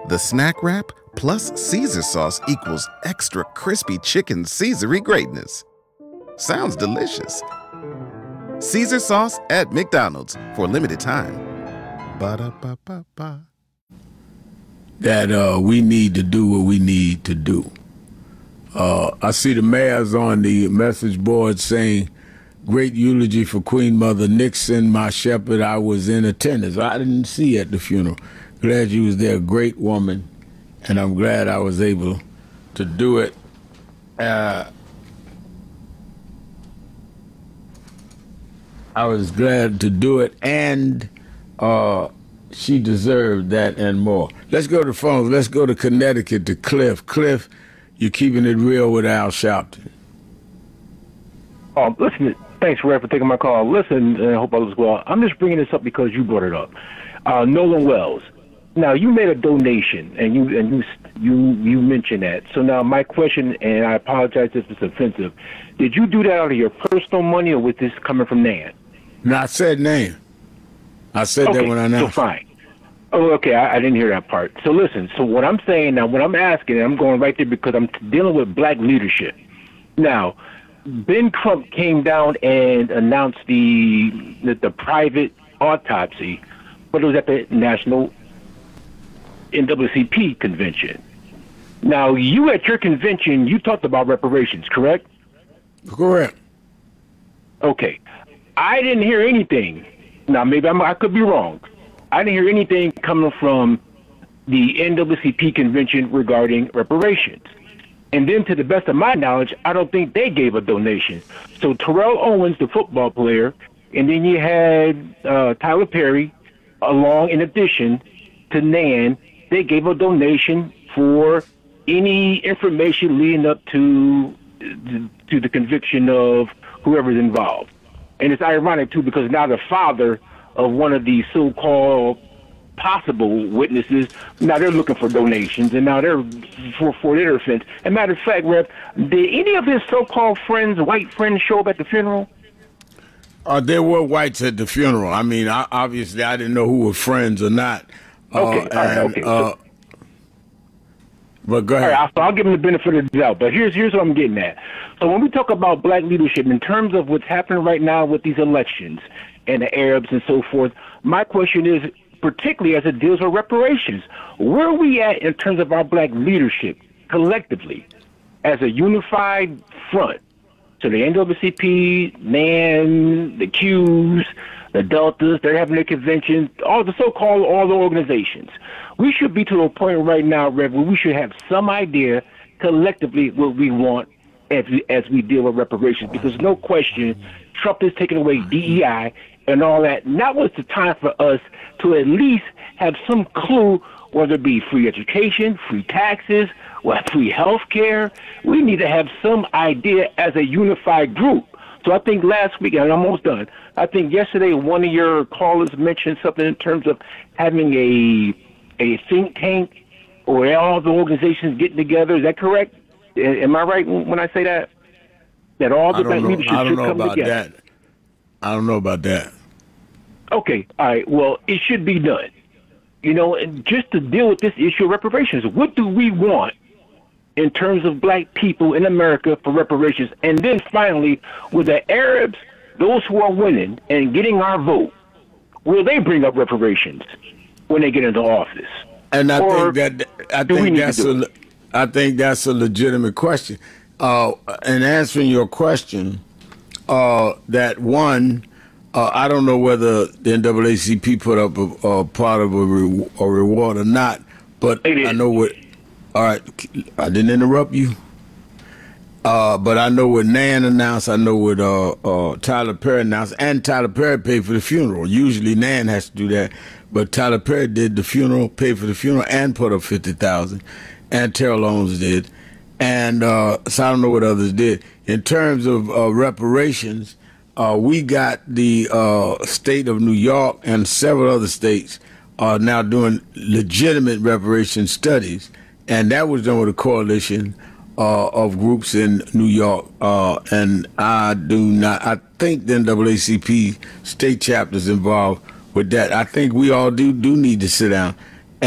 The snack wrap plus Caesar sauce equals extra crispy chicken Caesar-y greatness. Sounds delicious. Caesar sauce at McDonald's for a limited time. Ba-da-ba-ba-ba. That we need to do what we need to do. I see the mayor's on the message board saying, great eulogy for Queen Mother Nixon, my shepherd. I was in attendance. I didn't see you at the funeral. Glad you was there, great woman, and I'm glad I was able to do it. I was glad to do it, and she deserved that and more. Let's go to phones. Let's go to Connecticut to Cliff. Cliff, you're keeping it real with Al Sharpton. Listen, thanks, Red, for taking my call. Listen, I hope all is well. I'm just bringing this up because you brought it up. Nolan Wells. Now, you made a donation, and you mentioned that. So now my question, and I apologize if it's offensive, did you do that out of your personal money, or was this coming from Nan? No, I said name. I said that when I announced. So fine. Oh, okay, I didn't hear that part. So listen, so what I'm saying now, what I'm asking, and I'm going right there because I'm dealing with black leadership. Now, Ben Crump came down and announced the private autopsy, but it was at the National NAACP convention. Now, you at your convention, you talked about reparations, correct? Correct. Okay. I didn't hear anything. Now, maybe I could be wrong. I didn't hear anything coming from the NAACP convention regarding reparations. And then, to the best of my knowledge, I don't think they gave a donation. So Terrell Owens, the football player, and then you had Tyler Perry, along in addition to Nan, they gave a donation for any information leading up to the conviction of whoever's involved. And it's ironic, too, because now the father of one of the so-called possible witnesses, now they're looking for donations, and now they're for their offense. As a matter of fact, Rep, did any of his so-called friends, white friends, show up at the funeral? There were whites at the funeral. I mean, obviously, I didn't know who were friends or not. Okay. But go ahead. All right, so I'll give him the benefit of the doubt. But here's what I'm getting at. So when we talk about black leadership, in terms of what's happening right now with these elections and the Arabs and so forth, my question is, particularly as it deals with reparations, where are we at in terms of our black leadership collectively as a unified front? So the NAACP, NAN, the Qs, the Deltas, they're having their conventions, all the organizations. We should be to a point right now, Rev, where we should have some idea collectively what we want as we deal with reparations, because no question, Trump is taking away DEI and all that. Now was the time for us to at least have some clue, whether it be free education, free taxes, or free health care. We need to have some idea as a unified group. So I think last week, and I'm almost done, I think yesterday one of your callers mentioned something in terms of having a think tank or all the organizations getting together. Is that correct? Am I right when I say that? That all the black leadership should come together? I don't know about that. Okay, all right. Well, it should be done. You know, and just to deal with this issue of reparations, what do we want in terms of black people in America for reparations? And then finally, with the Arabs, those who are winning and getting our vote, will they bring up reparations when they get into office? And I think that's a legitimate question. In answering your question, that one, I don't know whether the NAACP put up a part of a reward or not, but I know what. All right, I didn't interrupt you, but I know what Nan announced. I know what Tyler Perry announced, and Tyler Perry paid for the funeral. Usually Nan has to do that, but Tyler Perry did the funeral, paid for the funeral, and put up $50,000, and Terrell Owens did, and so I don't know what others did. In terms of reparations, we got the state of New York and several other states are now doing legitimate reparation studies. And that was done with a coalition of groups in New York. And I think the NAACP state chapters involved with that. I think we all do need to sit down